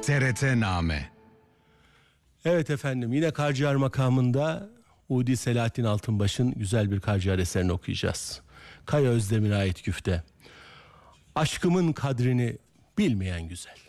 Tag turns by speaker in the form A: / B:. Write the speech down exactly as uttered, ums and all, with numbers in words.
A: T R T Name.
B: Evet efendim, yine Karciğer makamında Udi Selahattin Altınbaş'ın güzel bir Karciğer eserini okuyacağız. Kaya Özdemir'e ait güfte. Aşkımın kadrini bilmeyen güzel.